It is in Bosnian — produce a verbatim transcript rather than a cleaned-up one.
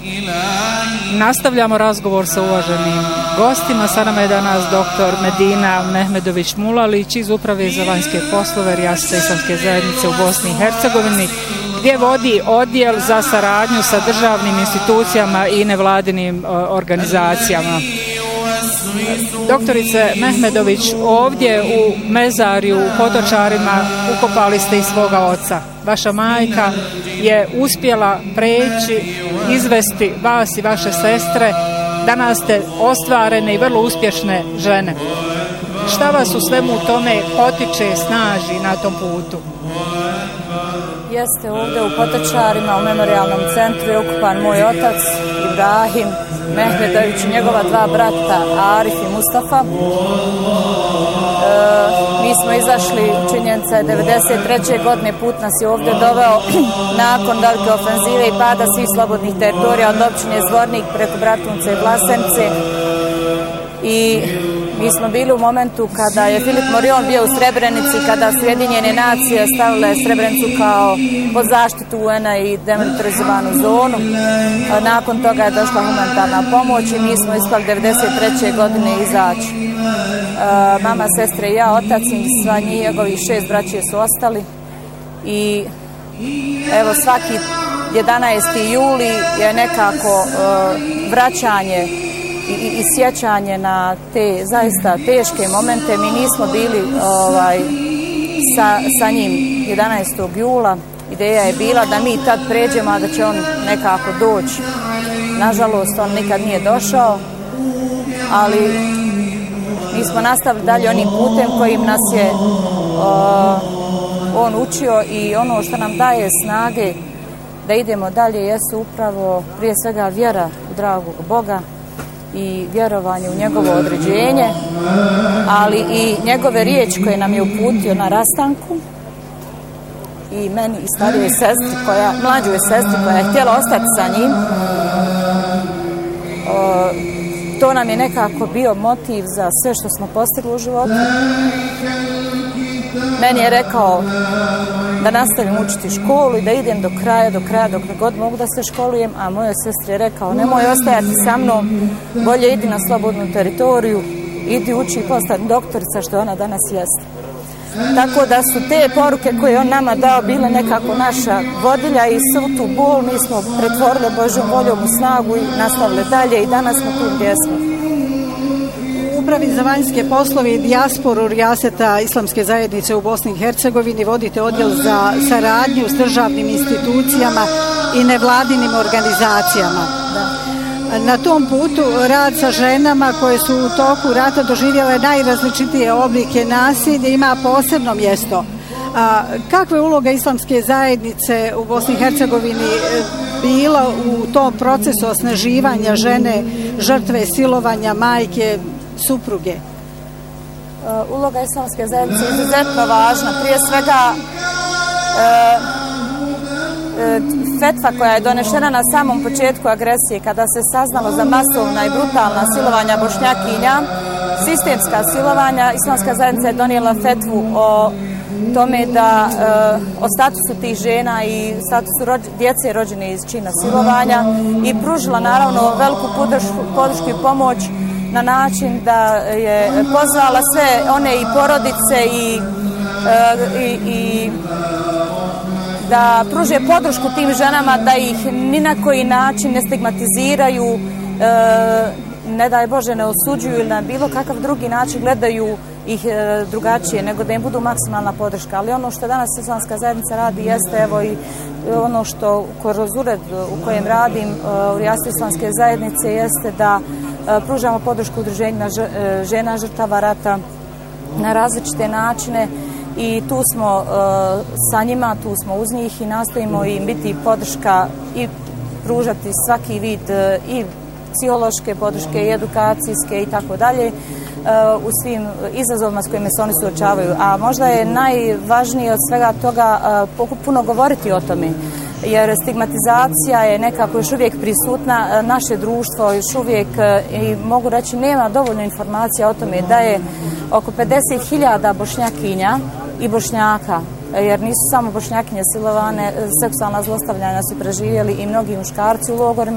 Nastavljamo razgovor sa uvaženim gostima. Sa nama je danas doktor Medina Mehmedović Mulalić iz Uprave za vanjske poslove Rijasete islamske zajednice u Bosni i Hercegovini, gdje vodi odjel za saradnju sa državnim institucijama i nevladinim organizacijama. Doktorice Mehmedović, ovdje u mezarju u Potočarima ukopali ste i svoga oca. Vaša majka je uspjela preći, izvesti vas i vaše sestre. Danas ste ostvarene i vrlo uspješne žene. Šta vas u svemu tome potiče, snaži na tom putu? Jeste, ovdje u Potočarima u memorijalnom centru je ukupan moj otac Ibrahim Mehmedović i njegova dva brata Arif i Mustafa. E, mi smo izašli, činjenica je devedeset treće godine, put nas je ovdje doveo nakon velike ofenzive i pada svih slobodnih teritorija od općine Zvornik preko Bratunce i Vlasence. I mi smo bili u momentu kada je Filip Morion bio u Srebrenici, kada su Ujedinjene nacije stavile Srebrenicu kao pod zaštitu U N-a i demilitarizovanu zonu. Nakon toga je došla humanitarna pomoć i mi smo ispali devedeset treće godine izaći. Mama, sestre i ja, otac i sva njegovih šest braće su ostali. I evo, svaki jedanaesti juli je nekako vraćanje I, i sjećanje na te zaista teške momente. Mi nismo bili ovaj, sa, sa njim jedanaestog jula. Ideja je bila da mi tad pređemo, a da će on nekako doći. Nažalost, on nikad nije došao, ali mi smo nastavili dalje onim putem kojim nas je uh, on učio, i ono što nam daje snage da idemo dalje jesu upravo prije svega vjera u dragog Boga i vjerovanje u njegovo određenje, ali i njegove riječi koje nam je uputio na rastanku i meni i starijoj sestri, koja, mlađoj sestri koja je htjela ostati sa njim. O, to nam je nekako bio motiv za sve što smo postigli u životu. Meni je rekao da nastavim učiti školu i da idem do kraja, do kraja, dok god mogu da se školujem, a mojoj sestri je rekao nemoj ostajati sa mnom, bolje idi na slobodnu teritoriju, idi uči i postati doktorica, što ona danas jeste. Tako da su te poruke koje on nama dao bile nekako naša vodilja i svu tu bol mi smo pretvorili Božjom voljom u snagu i nastavili dalje i danas smo tu gdje smo. Upravi za vanjske poslove i dijasporu Rijaseta islamske zajednice u Bosni i Hercegovini vodite odjel za saradnju s državnim institucijama i nevladinim organizacijama. Da. Na tom putu rad sa ženama koje su u toku rata doživjele najrazličitije oblike nasilja ima posebno mjesto. A, kakva je uloga islamske zajednice u Bosni i Hercegovini bila u tom procesu osnaživanja žene, žrtve silovanja, majke, supruge? Uh, uloga islamske zajednice je izuzetno važna. Prije svega uh, uh, fetva koja je donešena na samom početku agresije, kada se saznalo za masovna i brutalna silovanja Bošnjakinja, sistemska silovanja, islamska zajednica je donijela fetvu o tome da uh, o statusu tih žena i statusu rođ, djece rođene iz čina silovanja, i pružila naravno veliku podršku, podršku i pomoć na način da je pozvala sve one i porodice i, e, i, i da pruže podršku tim ženama, da ih ni na koji način ne stigmatiziraju, e, ne daj Bože ne osuđuju ili na bilo kakav drugi način gledaju ih e, drugačije, nego da im budu maksimalna podrška. Ali ono što danas islamska zajednica radi jeste, evo i ono što kroz ured u kojem radim u Rijaseti islamske zajednice jeste da pružamo podršku udruženjima žena žrtava rata na različite načine, i tu smo sa njima, tu smo uz njih i nastojimo im biti podrška i pružati svaki vid i psihološke podrške i edukacijske i tako dalje u svim izazovima s kojima se oni suočavaju. A možda je najvažnije od svega toga puno govoriti o tome, jer stigmatizacija je nekako još uvijek prisutna. Naše društvo još uvijek, i mogu reći, nema dovoljno informacija o tome da je oko pedeset hiljada Bošnjakinja i Bošnjaka, jer nisu samo Bošnjakinje silovane, seksualna zlostavljanja su preživjeli i mnogi muškarci u logorima,